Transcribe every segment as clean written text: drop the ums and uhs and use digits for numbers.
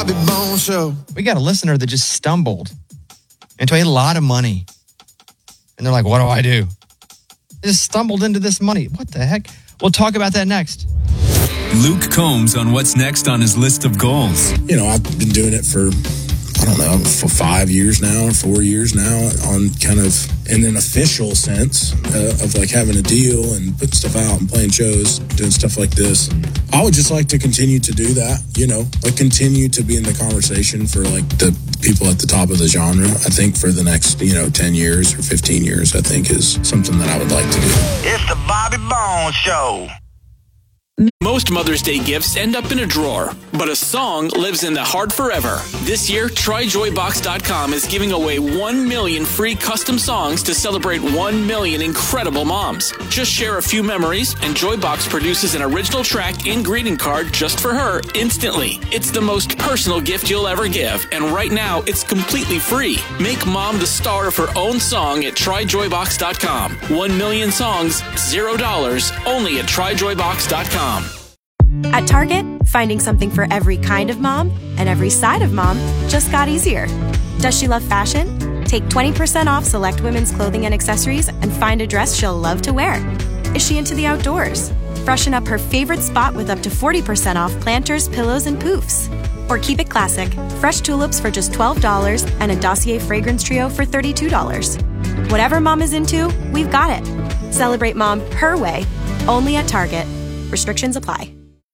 Bobby Bones Show. We got a listener that just stumbled into a lot of money. And they're like, what do I do? They just stumbled into this money. What the heck? We'll talk about that next. Luke Combs on what's next on his list of goals. You know, I've been doing it for, I don't know, for 5 years now or 4 years now on kind of in an official sense of like having a deal and putting stuff out and playing shows, doing stuff like this. I would just like to continue to do that, you know, like continue to be in the conversation for like the people at the top of the genre. I think for the next, 10 years or 15 years, I think is something that I would like to do. It's the Bobby Bones Show. Most Mother's Day gifts end up in a drawer, but a song lives in the heart forever. This year, TryJoyBox.com is giving away 1 million free custom songs to celebrate 1 million incredible moms. Just share a few memories, and Joybox produces an original track and greeting card just for her instantly. It's the most personal gift you'll ever give, and right now, it's completely free. Make mom the star of her own song at TryJoyBox.com. 1 million songs, $0, only at TryJoyBox.com. At Target, finding something for every kind of mom and every side of mom just got easier. Does she love fashion? Take 20% off select women's clothing and accessories and find a dress she'll love to wear. Is she into the outdoors? Freshen up her favorite spot with up to 40% off planters, pillows, and poofs. Or keep it classic, fresh tulips for just $12 and a Dossier fragrance trio for $32. Whatever mom is into, we've got it. Celebrate mom her way, only at Target. Restrictions apply.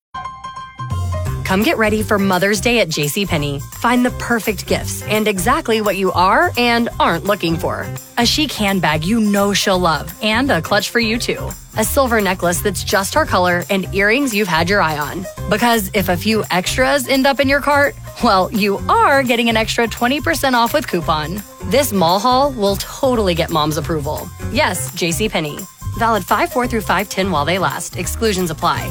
Come get ready for Mother's Day at JCPenney. Find the perfect gifts and exactly what you are and aren't looking for. A chic handbag you know she'll love and a clutch for you too. A silver necklace that's just her color and earrings you've had your eye on. Because if a few extras end up in your cart, well, you are getting an extra 20% off with coupon. This mall haul will totally get mom's approval. Yes, JCPenney. Valid 5/4 through 5/10 while they last. Exclusions apply.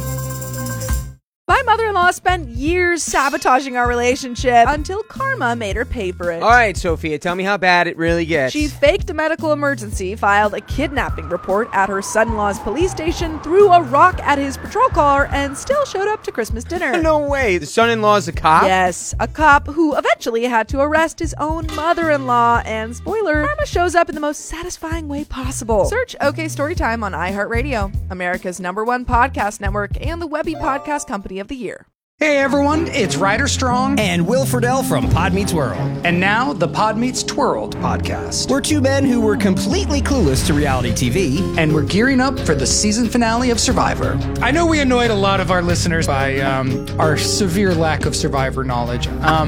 My mother-in-law spent years sabotaging our relationship until karma made her pay for it. All right, Sophia, tell me how bad it really gets. She faked a medical emergency, filed a kidnapping report at her son-in-law's police station, threw a rock at his patrol car, and still showed up to Christmas dinner. No way. The son-in-law's a cop? Yes, a cop who eventually had to arrest his own mother-in-law. And spoiler, karma shows up in the most satisfying way possible. Search OK Storytime on iHeartRadio, America's #1 podcast network, and the Webby Podcast Company of the Year. Hey everyone, it's Ryder Strong and Will Friedle from Pod Meets World. And now the Pod Meets Twirled podcast. We're two men who were completely clueless to reality TV. And we're gearing up for the season finale of Survivor. I know we annoyed a lot of our listeners by our severe lack of Survivor knowledge.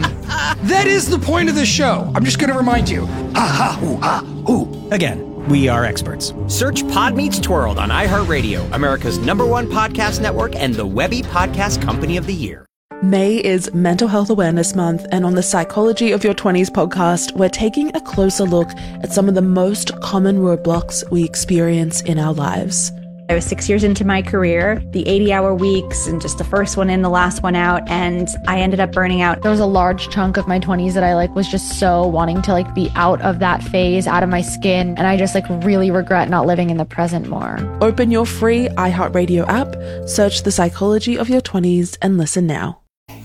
That is the point of the show. I'm just going to remind you. Ha ha hoo ha hoo. Again. We are experts. Search Pod Meets Twirled on iHeartRadio, America's #1 podcast network and the Webby Podcast Company of the Year. May is Mental Health Awareness Month, and on the Psychology of Your 20s podcast, we're taking a closer look at some of the most common roadblocks we experience in our lives. I was 6 years into my career, the 80-hour weeks and just the first one in, the last one out, and I ended up burning out. There was a large chunk of my 20s that I was just so wanting to be out of that phase, out of my skin, and I just really regret not living in the present more. Open your free iHeartRadio app, search The Psychology of Your 20s, and listen now.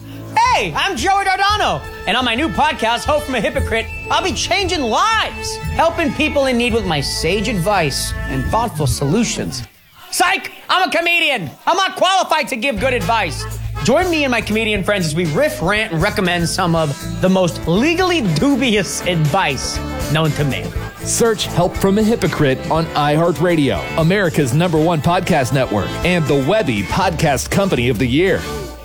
Hey, I'm Joey Dardano, and on my new podcast, Hope from a Hypocrite, I'll be changing lives, helping people in need with my sage advice and thoughtful solutions. Psych! I'm a comedian. I'm not qualified to give good advice. Join me and my comedian friends as we riff, rant, and recommend some of the most legally dubious advice known to man. Search Help from a Hypocrite on iHeartRadio, America's #1 podcast network, and the Webby Podcast Company of the Year.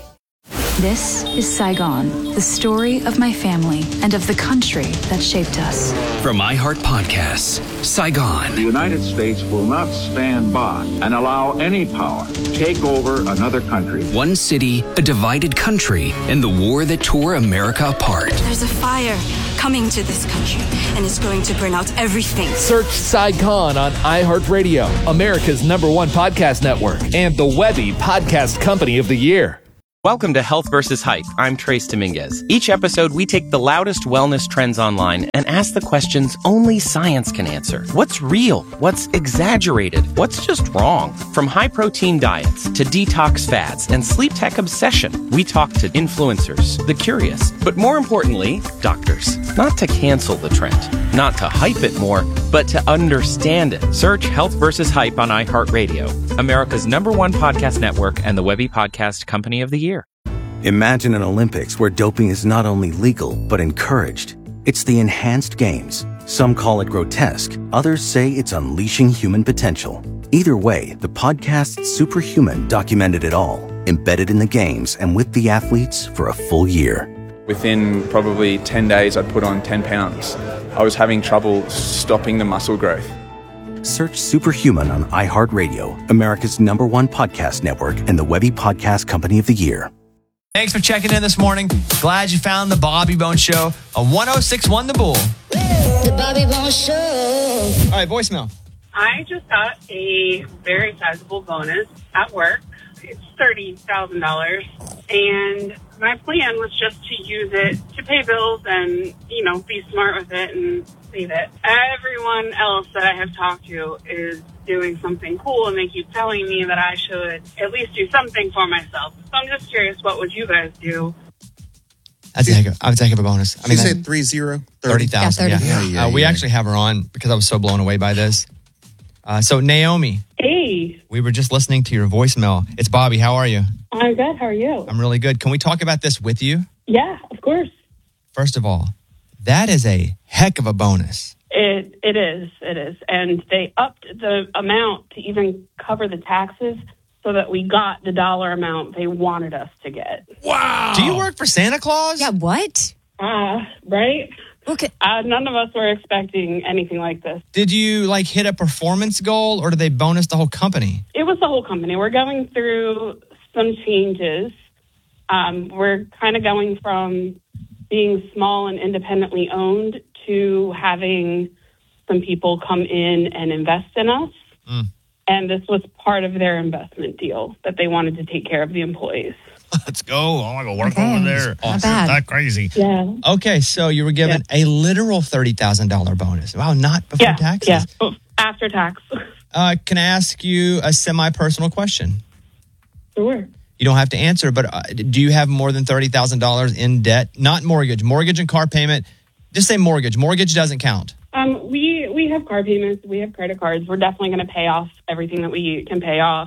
This is Saigon, the story of my family and of the country that shaped us. From iHeart Podcasts, Saigon. The United States will not stand by and allow any power to take over another country. One city, a divided country, and the war that tore America apart. There's a fire coming to this country, and it's going to burn out everything. Search Saigon on iHeartRadio, America's #1 podcast network, and the Webby Podcast Company of the Year. Welcome to Health vs. Hype. I'm Trace Dominguez. Each episode, we take the loudest wellness trends online and ask the questions only science can answer. What's real? What's exaggerated? What's just wrong? From high-protein diets to detox fads and sleep tech obsession, we talk to influencers, the curious, but more importantly, doctors. Not to cancel the trend, not to hype it more, but to understand it. Search Health vs. Hype on iHeartRadio, America's #1 podcast network and the Webby Podcast Company of the Year. Imagine an Olympics where doping is not only legal, but encouraged. It's the Enhanced Games. Some call it grotesque. Others say it's unleashing human potential. Either way, the podcast Superhuman documented it all, embedded in the games and with the athletes for a full year. Within probably 10 days, I'd put on 10 pounds. I was having trouble stopping the muscle growth. Search Superhuman on iHeartRadio, America's #1 podcast network and the Webby Podcast Company of the Year. Thanks for checking in this morning. Glad you found the Bobby Bones Show on 106.1 The Bull. The Bobby Bones Show. All right, voicemail. I just got a very sizable bonus at work. It's $30,000. And my plan was just to use it to pay bills and, you know, be smart with it and save it. Everyone else that I have talked to is doing something cool, and they keep telling me that I should at least do something for myself. So I'm just curious, what would you guys do? That's a heck of a bonus. She said 30,000. Yeah. We actually have her on because I was so blown away by this. So Naomi. Hey. We were just listening to your voicemail. It's Bobby. How are you? I'm good. How are you? I'm really good. Can we talk about this with you? Yeah, of course. First of all, that is a heck of a bonus. It is. And they upped the amount to even cover the taxes so that we got the dollar amount they wanted us to get. Wow. Do you work for Santa Claus? Yeah, what? Right? Okay. None of us were expecting anything like this. Did you hit a performance goal, or did they bonus the whole company? It was the whole company. We're going through some changes. We're kind of going from being small and independently owned to having some people come in and invest in us. And this was part of their investment deal, that they wanted to take care of the employees. Let's go. I want to go work over there. Awesome. That crazy. Yeah. Okay, so you were given a literal $30,000 bonus. Wow, not before taxes. Yeah, after tax. Can I ask you a semi-personal question? Sure. You don't have to answer, but do you have more than $30,000 in debt? Not mortgage. Mortgage and car payment. Just say mortgage. Mortgage doesn't count. We have car payments. We have credit cards. We're definitely going to pay off everything that we can pay off.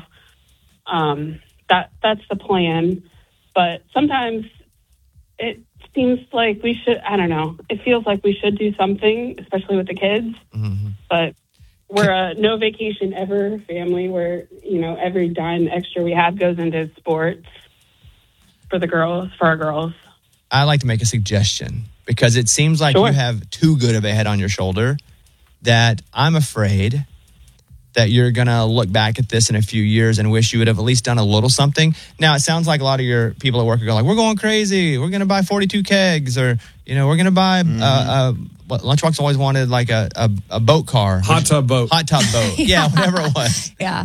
That's the plan. But sometimes it seems like we should, I don't know, it feels like we should do something, especially with the kids. Mm-hmm. But we're a no vacation ever family where, every dime extra we have goes into sports for our girls. I like to make a suggestion because it seems like you have too good of a head on your shoulder that I'm afraid that you're going to look back at this in a few years and wish you would have at least done a little something. Now, it sounds like a lot of your people at work are going we're going crazy. We're going to buy 42 kegs or, we're going to buy, Lunchbox always wanted a boat car. Hot tub boat. Yeah, whatever it was. Yeah.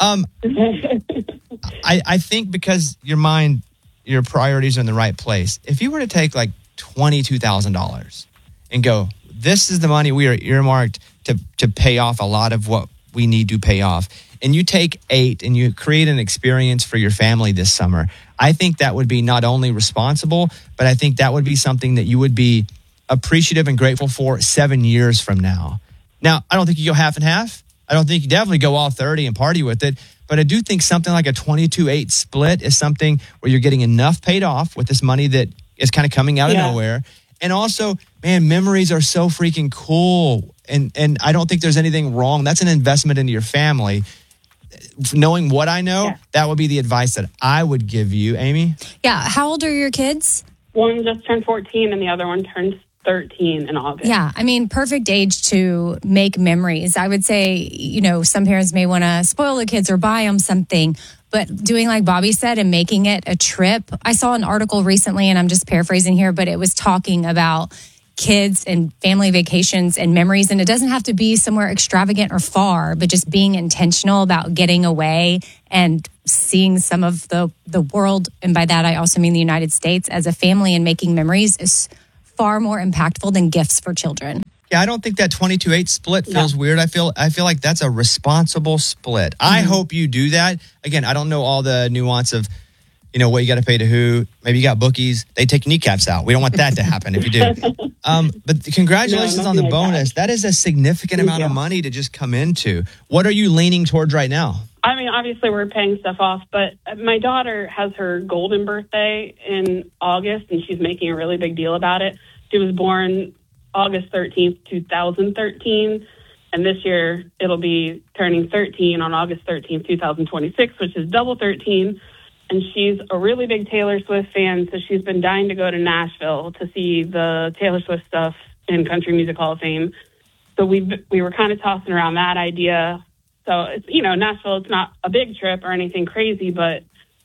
I think because your priorities are in the right place. If you were to take $22,000 and go, this is the money we are earmarked to pay off a lot of what we need to pay off, and you take 8 and you create an experience for your family this summer, I think that would be not only responsible, but I think that would be something that you would be appreciative and grateful for 7 years from now. Now, I don't think you go half and half. I don't think you definitely go all 30 and party with it, but I do think something like a 22-8 split is something where you're getting enough paid off with this money that is kind of coming out of nowhere. And also, man, memories are so freaking cool. And I don't think there's anything wrong. That's an investment into your family. Knowing what I know, that would be the advice that I would give you, Amy. Yeah. How old are your kids? One just turned 14 and the other one turns 13 in August. Yeah. I mean, perfect age to make memories. I would say, some parents may want to spoil the kids or buy them something, but doing like Bobby said and making it a trip. I saw an article recently, and I'm just paraphrasing here, but it was talking about kids and family vacations and memories. And it doesn't have to be somewhere extravagant or far, but just being intentional about getting away and seeing some of the world. And by that, I also mean the United States as a family, and making memories is far more impactful than gifts for children. Yeah, I don't think that 22-8 split feels weird. I feel like that's a responsible split. I hope you do that. Again, I don't know all the nuance of, what you got to pay to who. Maybe you got bookies. They take kneecaps out. We don't want that to happen if you do. But congratulations on the bonus. That is a significant amount of money to just come into. What are you leaning towards right now? I mean, obviously we're paying stuff off, but my daughter has her golden birthday in August, and she's making a really big deal about it. She was born August 13th, 2013, and this year it'll be turning 13 on August 13th, 2026, which is double 13. And she's a really big Taylor Swift fan, so she's been dying to go to Nashville to see the Taylor Swift stuff in Country Music Hall of Fame. So we were kind of tossing around that idea. So, it's, Nashville, it's not a big trip or anything crazy, but,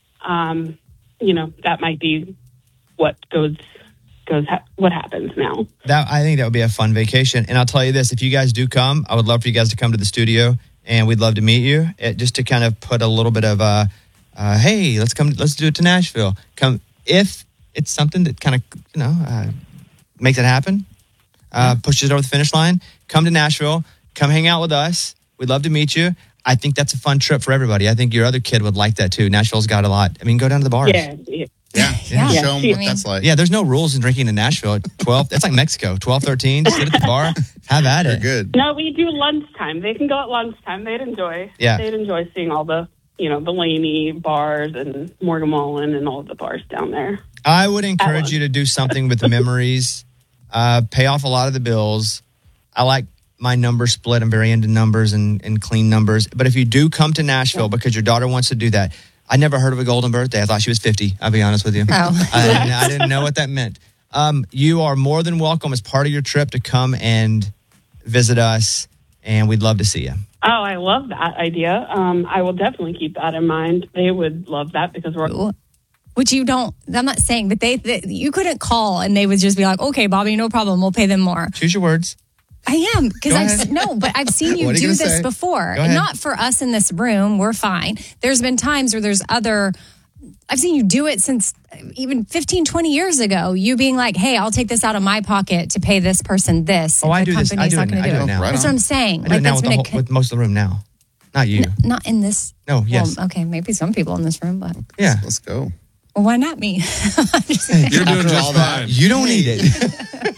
that might be what what happens now. I think that would be a fun vacation. And I'll tell you this, if you guys do come, I would love for you guys to come to the studio, and we'd love to meet you, just to kind of put a little bit of hey, let's do it to Nashville. Come if it's something that kind of makes it happen, pushes it over the finish line. Come to Nashville, come hang out with us. We'd love to meet you. I think that's a fun trip for everybody. I think your other kid would like that too. Nashville's got a lot. I mean, go down to the bars. Yeah. Show them what that's like. Yeah, there's no rules in drinking in Nashville. 12, that's like Mexico. 12, 13, sit at the bar, have at it. Good. No, we do lunchtime. They can go at lunchtime. They'd enjoy seeing all the, the Laney bars and Morgan Wallen and all of the bars down there. I would encourage you to do something with the memories, pay off a lot of the bills. I like my number split. I'm very into numbers and clean numbers. But if you do come to Nashville because your daughter wants to do that, I never heard of a golden birthday. I thought she was 50. I'll be honest with you. Oh. I didn't know what that meant. You are more than welcome as part of your trip to come and visit us, and we'd love to see you. Oh, I love that idea. I will definitely keep that in mind. They would love that because we're... Which you don't, I'm not saying, but you couldn't call and they would just be like, okay, Bobby, no problem. We'll pay them more. Choose your words. I am, because I've seen you do this before. Not for us in this room. We're fine. There's been times where I've seen you do it since even 15, 20 years ago. You being like, hey, I'll take this out of my pocket to pay this person this. Oh, I do this. I do it now. That's what I'm saying. I do it now with most of the room now. Not you. Not in this. No, yes. Well, okay, maybe some people in this room, but. Yeah. Let's go. Well, why not me? You're doing just fine. You don't need it.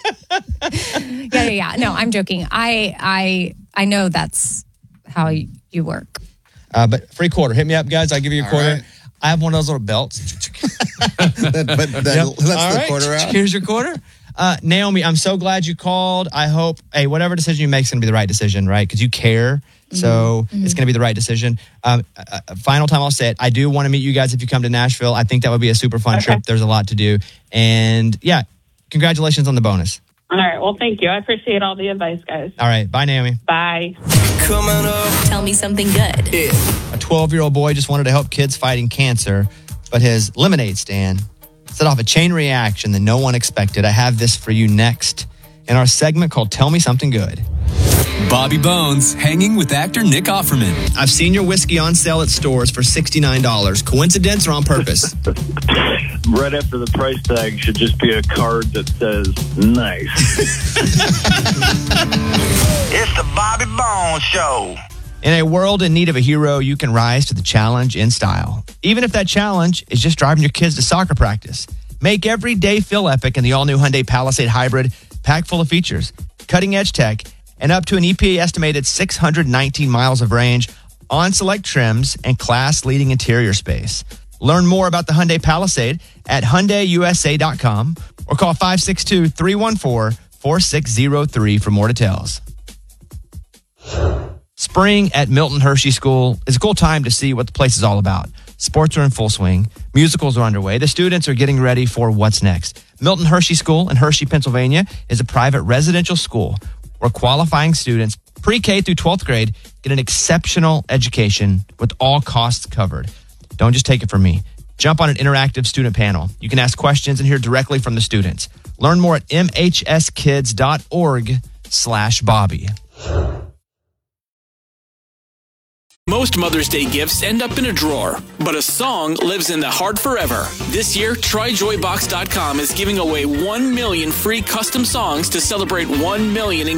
Yeah. No, I'm joking. I know that's how you work. But free quarter. Hit me up, guys. I'll give you a quarter. Right. I have one of those little belts. That's the quarter out. Here's your quarter. Naomi, I'm so glad you called. I hope, whatever decision you make is going to be the right decision, right? Because you care. So it's going to be the right decision. Final time I'll say it. I do want to meet you guys if you come to Nashville. I think that would be a super fun trip. There's a lot to do. And congratulations on the bonus. All right. Well, thank you. I appreciate all the advice, guys. All right. Bye, Naomi. Bye. Coming up. Tell me something good. A 12-year-old boy just wanted to help kids fighting cancer, but his lemonade stand set off a chain reaction that no one expected. I have this for you next in our segment called Tell Me Something Good. Bobby Bones hanging with actor Nick Offerman. I've seen your whiskey on sale at stores for $69. Coincidence or on purpose? Right after the price tag should just be a card that says nice. It's the Bobby Bones Show. In a world in need of a hero, you can rise to the challenge in style. Even if that challenge is just driving your kids to soccer practice. Make every day feel epic in the all-new Hyundai Palisade Hybrid, packed full of features, cutting-edge tech, and up to an EPA-estimated 619 miles of range on select trims and class-leading interior space. Learn more about the Hyundai Palisade at HyundaiUSA.com or call 562-314-4603 for more details. Spring at Milton Hershey School is a cool time to see what the place is all about. Sports are in full swing. Musicals are underway. The students are getting ready for what's next. Milton Hershey School in Hershey, Pennsylvania is a private residential school where qualifying students pre-K through 12th grade get an exceptional education with all costs covered. Don't just take it from me. Jump on an interactive student panel. You can ask questions and hear directly from the students. Learn more at mhskids.org/Bobby. Most Mother's Day gifts end up in a drawer, but a song lives in the heart forever. This year, TryJoyBox.com is giving away 1 million free custom songs to celebrate 1 million